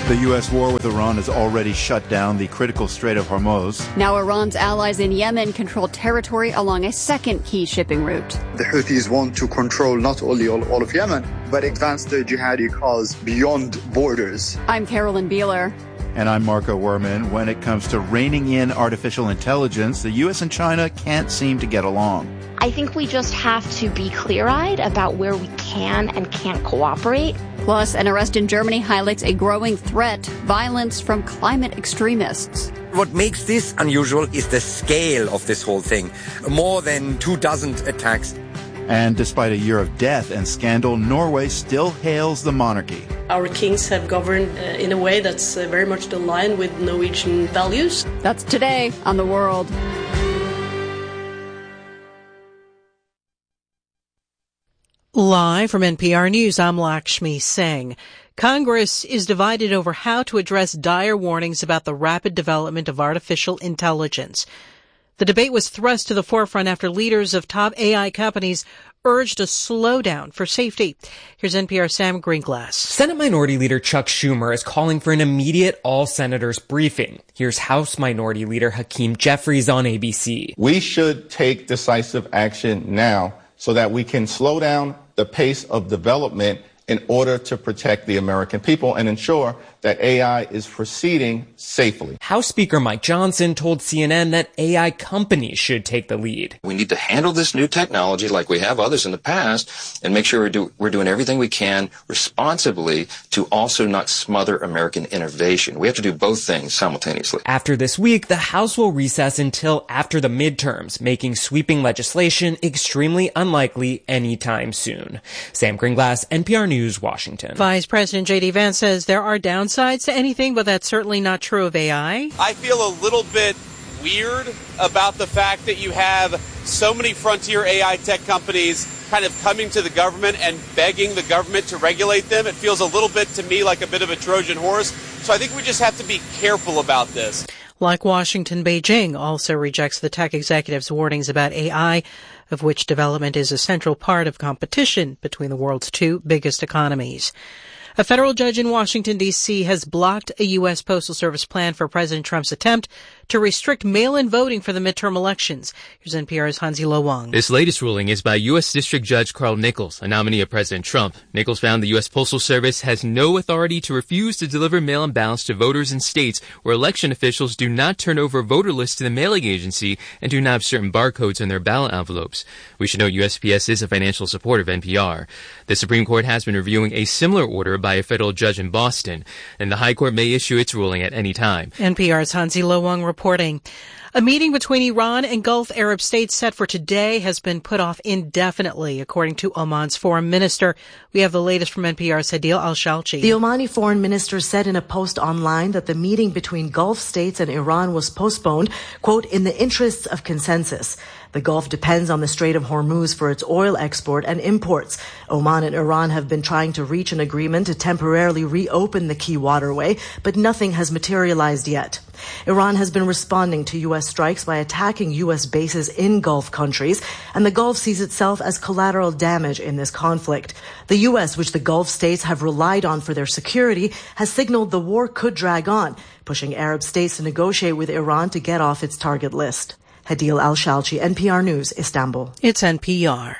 The U.S. war with Iran has already shut down the critical Strait of Hormuz. Now Iran's allies in Yemen control territory along a second key shipping route. The Houthis want to control not only all of Yemen, but advance the jihadi cause beyond borders. I'm Carolyn Beeler. And I'm Marco Werman. When it comes to reining in artificial intelligence, the U.S. and China can't seem to get along. I think we just have to be clear-eyed about where we can and can't cooperate. Plus, an arrest in Germany highlights a growing threat, violence from climate extremists. What makes this unusual is the scale of this whole thing. More than 24 attacks. And despite a year of death and scandal, Norway still hails the monarchy. Our kings have governed in a way that's very much aligned with Norwegian values. That's today on The World. Live from NPR News, I'm Lakshmi Singh. Congress is divided over how to address dire warnings about the rapid development of artificial intelligence. The debate was thrust to the forefront after leaders of top AI companies urged a slowdown for safety. Here's NPR's Sam Greenglass. Senate Minority Leader Chuck Schumer is calling for an immediate all-senators briefing. Here's House Minority Leader Hakeem Jeffries on ABC. We should take decisive action now so that we can slow down the pace of development in order to protect the American people and ensure that AI is proceeding safely. House Speaker Mike Johnson told CNN that AI companies should take the lead. We need to handle this new technology like we have others in the past and make sure we're doing everything we can responsibly to also not smother American innovation. We have to do both things simultaneously. After this week, the House will recess until after the midterms, making sweeping legislation extremely unlikely anytime soon. Sam Greenglass, NPR News, Washington. Vice President J.D. Vance says there are downsides to anything, but that's certainly not true of AI. I feel a little bit weird about the fact that you have so many frontier AI tech companies kind of coming to the government and begging the government to regulate them. It feels a little bit to me like a bit of a Trojan horse. So I think we just have to be careful about this. Like Washington, Beijing also rejects the tech executive's warnings about AI, of which development is a central part of competition between the world's two biggest economies. A federal judge in Washington, D.C. has blocked a U.S. Postal Service plan for President Trump's attempt to restrict mail-in voting for the midterm elections. Here's NPR's Hansi Lo Wang. This latest ruling is by U.S. District Judge Carl Nichols, a nominee of President Trump. Nichols found the U.S. Postal Service has no authority to refuse to deliver mail-in ballots to voters in states where election officials do not turn over voter lists to the mailing agency and do not have certain barcodes on their ballot envelopes. We should note USPS is a financial supporter of NPR. The Supreme Court has been reviewing a similar order by a federal judge in Boston, and the High Court may issue its ruling at any time. NPR's Hansi Lo Wang reporting. A meeting between Iran and Gulf Arab states set for today has been put off indefinitely, according to Oman's foreign minister. We have the latest from NPR's Hadil Al-Shalchi. The Omani foreign minister said in a post online that the meeting between Gulf states and Iran was postponed, quote, in the interests of consensus. The Gulf depends on the Strait of Hormuz for its oil export and imports. Oman and Iran have been trying to reach an agreement to temporarily reopen the key waterway, but nothing has materialized yet. Iran has been responding to U.S. strikes by attacking U.S. bases in Gulf countries, and the Gulf sees itself as collateral damage in this conflict. The U.S., which the Gulf states have relied on for their security, has signaled the war could drag on, pushing Arab states to negotiate with Iran to get off its target list. Hadil Al-Shalchi, NPR News, Istanbul. It's NPR.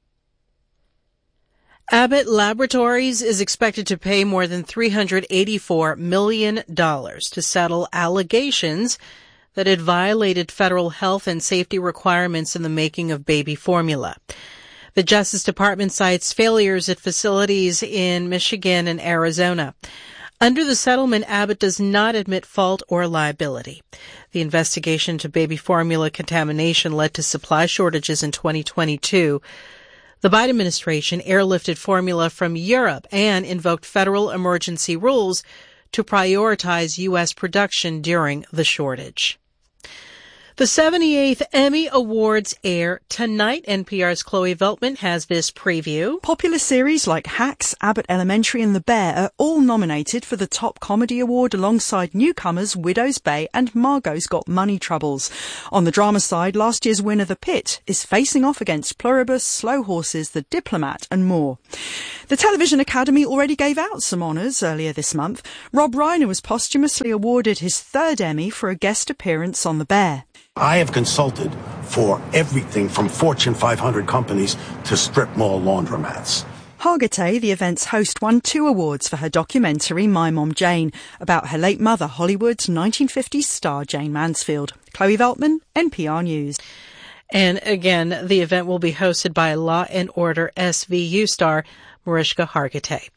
Abbott Laboratories is expected to pay more than $384 million to settle allegations that it violated federal health and safety requirements in the making of baby formula. The Justice Department cites failures at facilities in Michigan and Arizona. Under the settlement, Abbott does not admit fault or liability. The investigation into baby formula contamination led to supply shortages in 2022. The Biden administration airlifted formula from Europe and invoked federal emergency rules to prioritize U.S. production during the shortage. The 78th Emmy Awards air tonight. NPR's Chloe Veltman has this preview. Popular series like Hacks, Abbott Elementary and The Bear are all nominated for the Top Comedy Award alongside newcomers Widow's Bay and Margot's Got Money Troubles. On the drama side, last year's winner The Pit is facing off against Pluribus, Slow Horses, The Diplomat and more. The Television Academy already gave out some honours earlier this month. Rob Reiner was posthumously awarded his third Emmy for a guest appearance on The Bear. I have consulted for everything from Fortune 500 companies to strip mall laundromats. Hargitay, the event's host, won 2 awards for her documentary My Mom Jane, about her late mother, Hollywood's 1950s star Jane Mansfield. Chloe Veltman, NPR News. And again, the event will be hosted by Law & Order SVU star Mariska Hargitay.